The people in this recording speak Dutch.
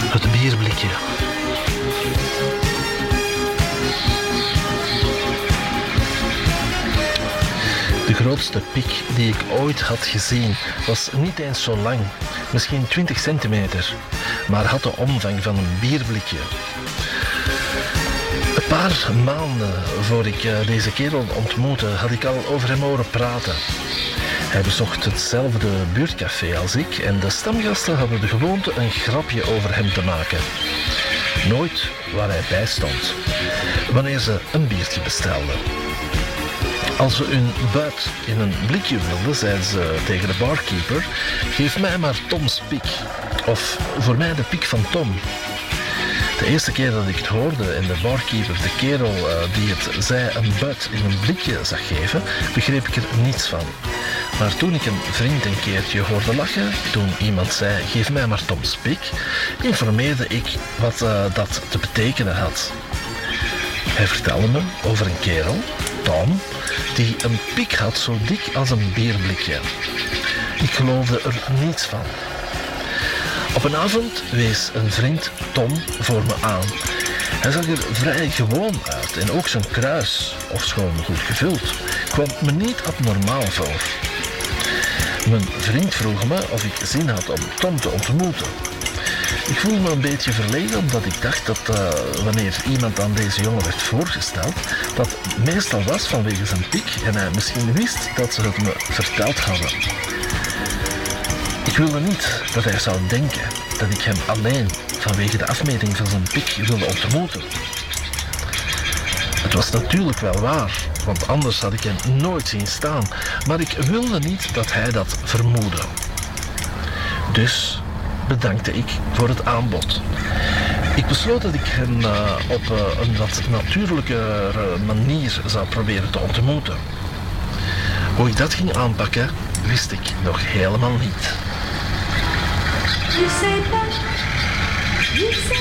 Het bierblikje. De grootste pik die ik ooit had gezien was niet eens zo lang, misschien 20 centimeter, maar had de omvang van een bierblikje. Een paar maanden voor ik deze kerel ontmoette, had ik al over hem horen praten. Hij bezocht hetzelfde buurtcafé als ik en de stamgasten hadden de gewoonte een grapje over hem te maken. Nooit waar hij bij stond, wanneer ze een biertje bestelden. Als ze hun buit in een blikje wilden, zeiden ze tegen de barkeeper: geef mij maar Toms pik. Of voor mij de pik van Tom. De eerste keer dat ik het hoorde en de barkeeper, de kerel die het zei, een buit in een blikje zag geven, begreep ik er niets van. Maar toen ik een vriend een keertje hoorde lachen, toen iemand zei: geef mij maar Toms pik, informeerde ik wat dat te betekenen had. Hij vertelde me over een kerel, Tom, die een pik had zo dik als een bierblikje. Ik geloofde er niets van. Op een avond wees een vriend Tom voor me aan. Hij zag er vrij gewoon uit en ook zijn kruis, ofschoon goed gevuld, kwam me niet abnormaal voor. Mijn vriend vroeg me of ik zin had om Tom te ontmoeten. Ik voelde me een beetje verlegen omdat ik dacht dat wanneer iemand aan deze jongen werd voorgesteld, dat meestal was vanwege zijn pik en hij misschien wist dat ze het me verteld hadden. Ik wilde niet dat hij zou denken dat ik hem alleen vanwege de afmeting van zijn pik wilde ontmoeten. Het was natuurlijk wel waar, want anders had ik hem nooit zien staan, maar ik wilde niet dat hij dat vermoedde. Dus bedankte ik voor het aanbod. Ik besloot dat ik hem op een wat natuurlijkere manier zou proberen te ontmoeten. Hoe ik dat ging aanpakken, wist ik nog helemaal niet. Je sais pas, je sais